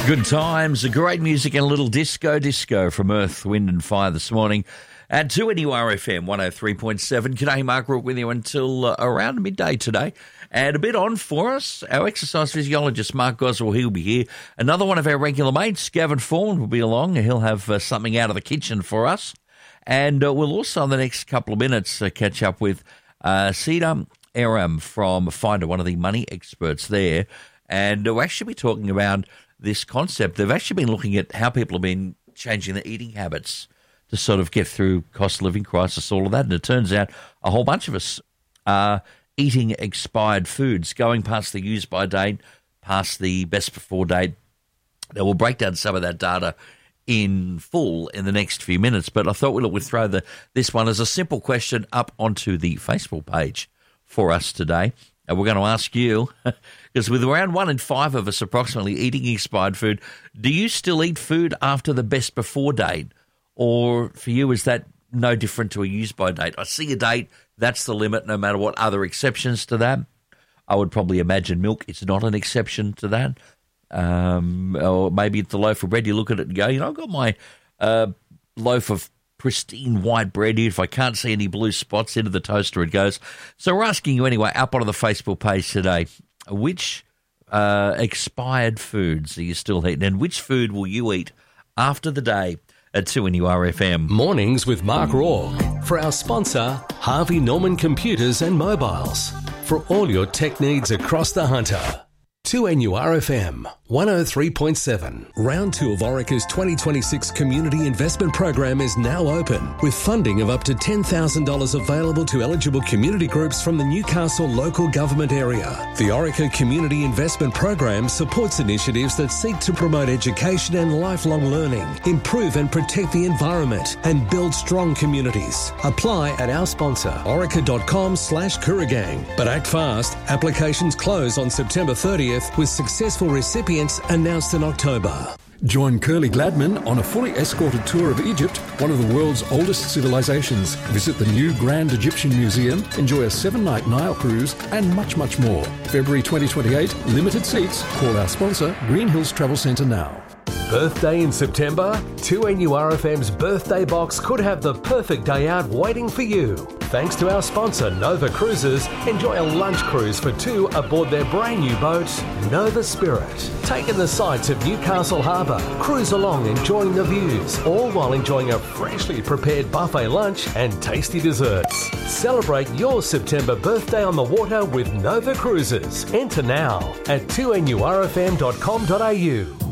Good times, great music and a little disco from Earth, Wind and Fire this morning at 2NURFM 103.7. G'day, Mark Rook with you until around midday today. And a bit on for us, our exercise physiologist, Mark Goswell, he'll be here. Another one of our regular mates, Gavin Foreman, will be along. He'll have something out of the kitchen for us. And we'll also, in the next couple of minutes, catch up with Cedar Aram from Finder, one of the money experts there. And we'll actually be talking about this concept. They've actually been looking at how people have been changing their eating habits to sort of get through cost of living crisis, all of that. And it turns out a whole bunch of us are eating expired foods, going past the use-by date, past the best-before date. Now, we'll break down some of that data in full in the next few minutes, but I thought we'd throw this one as a simple question up onto the Facebook page for us today. And we're going to ask you, because with around 1 in 5 of us approximately eating expired food, do you still eat food after the best before date? Or for you, is that no different to a use-by date? I see a date, that's the limit, no matter what other exceptions to that. I would probably imagine milk is not an exception to that. Or maybe it's the loaf of bread, you look at it and go, I've got my loaf of pristine white bread here. If I can't see any blue spots, into the toaster it goes. So we're asking you anyway, up on the Facebook page today, which expired foods are you still eating, and which food will you eat after the day at 2NURFM? Mornings with Mark Rourke. For our sponsor, Harvey Norman Computers and Mobiles. For all your tech needs across the Hunter. 2NURFM 103.7. Round 2 of Orica's 2026 Community Investment Program is now open, with funding of up to $10,000 available to eligible community groups from the Newcastle local government area. The Orica Community Investment Program supports initiatives that seek to promote education and lifelong learning, improve and protect the environment, and build strong communities. Apply at our sponsor, orica.com/Kooragang. But act fast. Applications close on September 30th, with successful recipients announced in October. Join Curly Gladman on a fully escorted tour of Egypt, one of the world's oldest civilizations. Visit the new Grand Egyptian Museum, enjoy a 7-night Nile cruise, and much, much more. February 2028, limited seats. Call our sponsor, Green Hills Travel Centre now. Birthday in September? 2NURFM's birthday box could have the perfect day out waiting for you. Thanks to our sponsor, Nova Cruises, enjoy a lunch cruise for 2 aboard their brand new boat, Nova Spirit. Take in the sights of Newcastle Harbour, cruise along enjoying the views, all while enjoying a freshly prepared buffet lunch and tasty desserts. Celebrate your September birthday on the water with Nova Cruises. Enter now at 2NURFM.com.au.